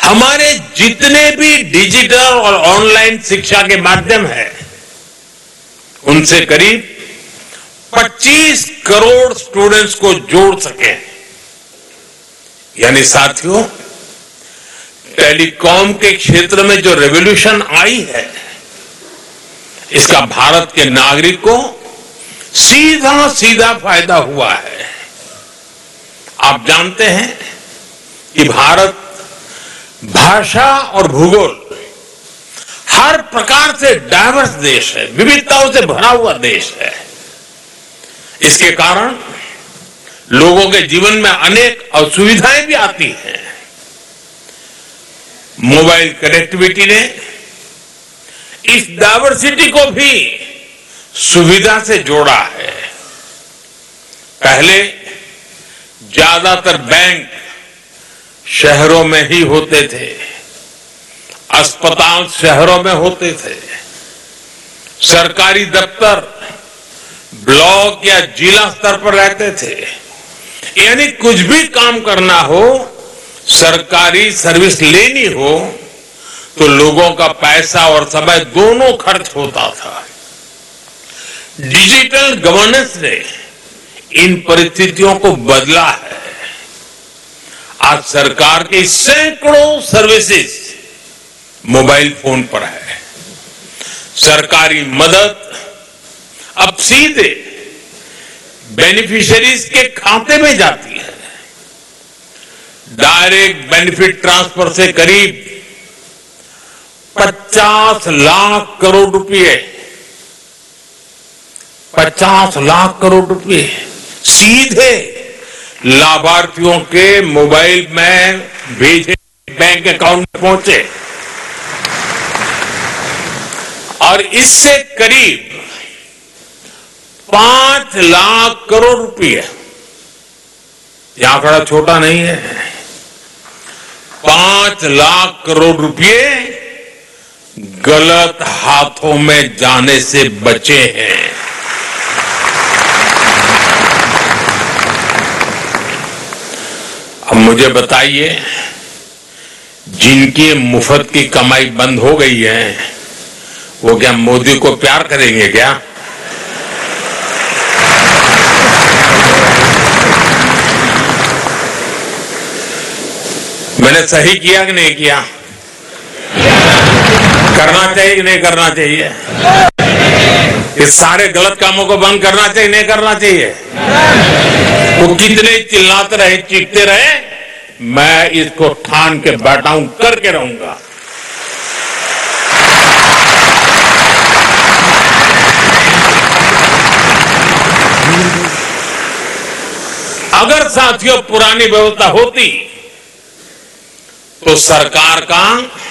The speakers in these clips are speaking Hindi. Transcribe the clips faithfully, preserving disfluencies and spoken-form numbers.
हमारे जितने भी डिजिटल और ऑनलाइन शिक्षा के माध्यम है, उनसे करीब पच्चीस करोड़ स्टूडेंट्स को जोड़ सके। यानी साथियों, टेलीकॉम के क्षेत्र में जो रेवोल्यूशन आई है, इसका भारत के नागरिक को सीधा सीधा फायदा हुआ है। आप जानते हैं कि भारत भाषा और भूगोल हर प्रकार से डाइवर्स देश है, विविधताओं से भरा हुआ देश है। इसके कारण लोगों के जीवन में अनेक असुविधाएं भी आती हैं। मोबाइल कनेक्टिविटी ने इस डाइवर्सिटी को भी सुविधा से जोड़ा है। पहले ज्यादातर बैंक शहरों में ही होते थे, अस्पताल शहरों में होते थे, सरकारी दफ्तर ब्लॉक या जिला स्तर पर रहते थे। यानी कुछ भी काम करना हो, सरकारी सर्विस लेनी हो, तो लोगों का पैसा और समय दोनों खर्च होता था। डिजिटल गवर्नेंस ने इन परिस्थितियों को बदला है। आज सरकार की सैकड़ों सर्विसेज मोबाइल फोन पर है। सरकारी मदद अब सीधे बेनिफिशियरीज के खाते में जाती है। डायरेक्ट बेनिफिट ट्रांसफर से करीब पचास लाख करोड़ रुपए पचास लाख करोड़ रुपए सीधे लाभार्थियों के मोबाइल में भेजे, बैंक अकाउंट में पहुंचे। और इससे करीब पांच लाख करोड़ रुपए, यह आंकड़ा छोटा नहीं है, पांच लाख करोड़ रुपए गलत हाथों में जाने से बचे हैं। अब मुझे बताइए, जिनकी मुफ्त की कमाई बंद हो गई है, वो क्या मोदी को प्यार करेंगे क्या? मैंने सही किया कि नहीं किया? करना चाहिए कि नहीं करना चाहिए? इस सारे गलत कामों को बंद करना चाहिए नहीं करना चाहिए? वो कितने चिल्लाते रहे, चीखते रहे, मैं इसको ठान के बैठा हूं, करके रहूंगा। अगर साथियों पुरानी व्यवस्था होती तो सरकार का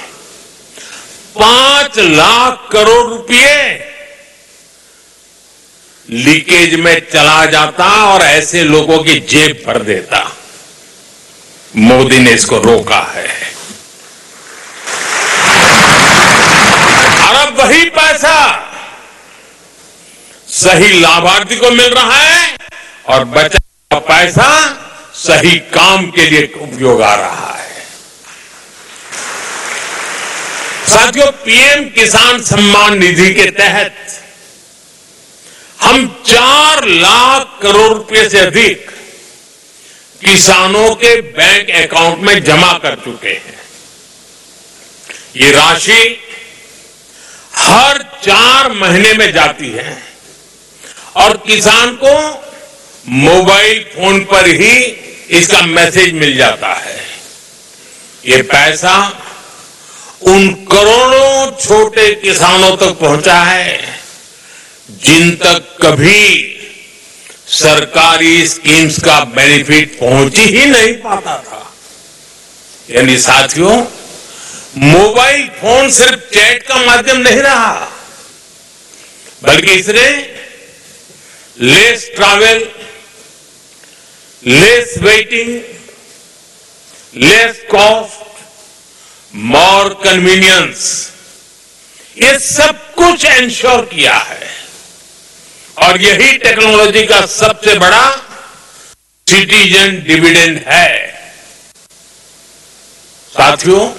पांच लाख करोड़ रुपए लीकेज में चला जाता और ऐसे लोगों की जेब भर देता। मोदी ने इसको रोका है। और अब वही पैसा सही लाभार्थी को मिल रहा है और बचा हुआ पैसा सही काम के लिए उपयोग आ रहा है। साथियों, पीएम किसान सम्मान निधि के तहत हम चार लाख करोड़ रुपए से अधिक किसानों के बैंक अकाउंट में जमा कर चुके हैं। ये राशि हर चार महीने में जाती है और किसान को मोबाइल फोन पर ही इसका मैसेज मिल जाता है। ये पैसा उन करोड़ों छोटे किसानों तक पहुंचा है जिन तक कभी सरकारी स्कीम्स का बेनिफिट पहुंच ही नहीं पाता था। यानी साथियों, मोबाइल फोन सिर्फ चैट का माध्यम नहीं रहा, बल्कि इसने less travel, less waiting, less cost, मोर कन्वीनियंस, ये सब कुछ एंश्योर किया है। और यही टेक्नोलॉजी का सबसे बड़ा सिटीजन डिविडेंड है। साथियों,